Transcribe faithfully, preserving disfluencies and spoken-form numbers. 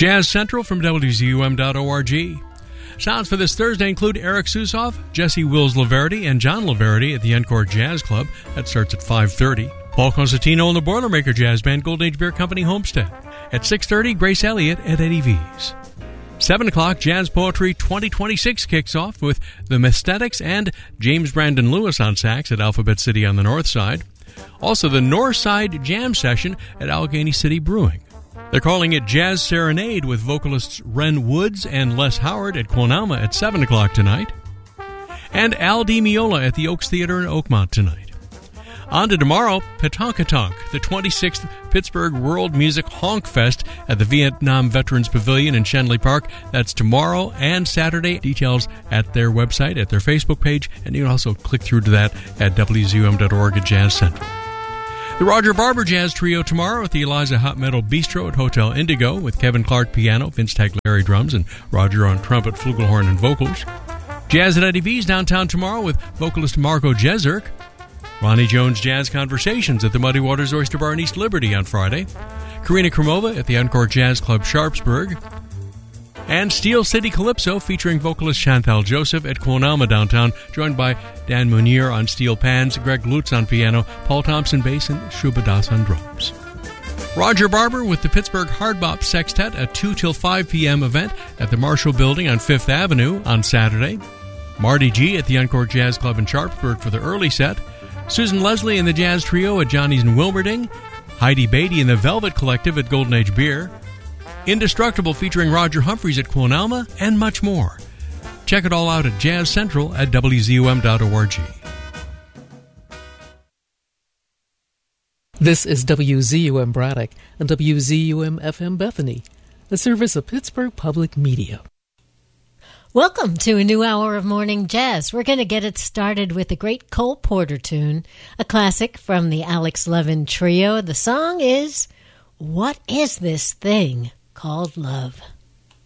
Jazz Central from W Z U M dot org. Sounds for this Thursday include Eric Susoff, Jesse Wills Laverty, and John Laverty at the Encore Jazz Club. That starts at five thirty. Paul Constantino and the Boilermaker Jazz Band, Golden Age Beer Company, Homestead. At six thirty, Grace Elliott at Eddie V's. seven o'clock, Jazz Poetry twenty twenty-six kicks off with the Mesthetics and James Brandon Lewis on sax at Alphabet City on the north side. Also, the North Side Jam Session at Allegheny City Brewing. They're calling it Jazz Serenade with vocalists Ren Woods and Les Howard at Quonalma at seven o'clock tonight. And Al Di Meola at the Oaks Theater in Oakmont tonight. On to tomorrow, Petonkatonk, the twenty-sixth Pittsburgh World Music Honk Fest at the Vietnam Veterans Pavilion in Shenley Park. That's tomorrow and Saturday. Details at their website, at their Facebook page, and you can also click through to that at W Z U M dot org at Jazz Central. The Roger Barber Jazz Trio tomorrow at the Eliza Hot Metal Bistro at Hotel Indigo with Kevin Clark piano, Vince Tagliari drums, and Roger on trumpet, flugelhorn, and vocals. Jazz at Eddie V's downtown tomorrow with vocalist Marco Jezerk. Ronnie Jones Jazz Conversations at the Muddy Waters Oyster Bar in East Liberty on Friday. Karina Kromova at the Encore Jazz Club Sharpsburg. And Steel City Calypso featuring vocalist Chantal Joseph at Quonalma downtown, joined by Dan Munier on steel pans, Greg Lutz on piano, Paul Thompson bass, and Shuba Das on drums. Roger Barber with the Pittsburgh Hardbop Sextet, a two till five p.m. event at the Marshall Building on Fifth Avenue on Saturday. Marty G at the Encore Jazz Club in Sharpsburg for the early set. Susan Leslie and the Jazz Trio at Johnny's in Wilmerding. Heidi Beatty and the Velvet Collective at Golden Age Beer. Indestructible featuring Roger Humphreys at Quonalma, and much more. Check it all out at Jazz Central at W Z U M dot org. This is W Z U M Braddock and W Z U M F M Bethany, a service of Pittsburgh Public Media. Welcome to a new hour of Morning Jazz. We're going to get it started with a great Cole Porter tune, a classic from the Alex Levin Trio. The song is What Is This Thing Called Love?